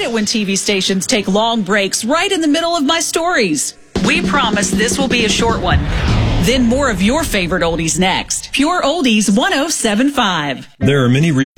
hate it when TV stations take long breaks right in the middle of my stories. We promise this will be a short one. Then more of your favorite oldies next. Pure Oldies 107.5. There are many